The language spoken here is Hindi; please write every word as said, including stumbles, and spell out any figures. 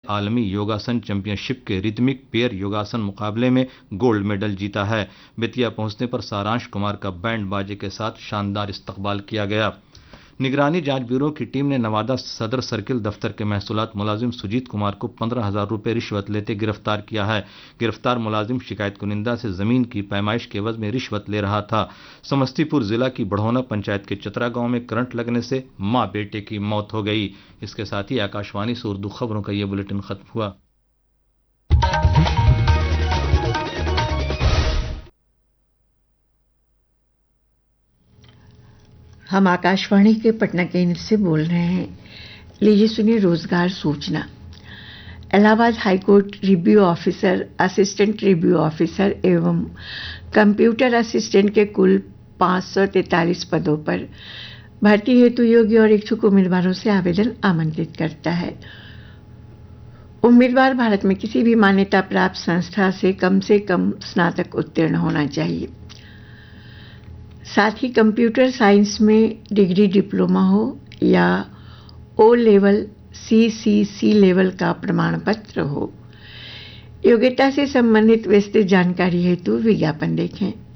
आलमी योगासन चैंपियनशिप के रिदमिक पेयर योगासन मुकाबले में गोल्ड मेडल जीता है। बेतिया पहुंचने पर सारांश कुमार का बैंड बाजे के साथ शानदार इस्तकबाल किया गया। निगरानी जांच ब्यूरो की टीम ने नवादा सदर सर्किल दफ्तर के महसूलात मुलाजिम सुजीत कुमार को पंद्रह हजार रुपये रिश्वत लेते गिरफ्तार किया है। गिरफ्तार मुलाजिम शिकायत कुनिंदा से जमीन की पैमाइश के एवज में रिश्वत ले रहा था। समस्तीपुर जिला की बढ़ौना पंचायत के चतरा गांव में करंट लगने से मां बेटे की मौत हो गई। इसके साथ ही आकाशवाणी से उर्दू खबरों का यह बुलेटिन खत्म हुआ। हम आकाशवाणी के पटना केंद्र से बोल रहे हैं। लीजिए सुनिए रोजगार सूचना। Allahabad high court review officer, assistant review officer एवं कंप्यूटर असिस्टेंट के कुल पाँच सौ तैंतालीस पदों पर भर्ती हेतु योग्य और इच्छुक उम्मीदवारों से आवेदन आमंत्रित करता है। उम्मीदवार भारत में किसी भी मान्यता प्राप्त संस्था से कम से कम स्नातक उत्तीर्ण होना चाहिए। साथ ही कंप्यूटर साइंस में डिग्री डिप्लोमा हो या ओ लेवल सी सी सी लेवल का प्रमाण पत्र हो। योग्यता से संबंधित विस्तृत जानकारी हेतु विज्ञापन देखें।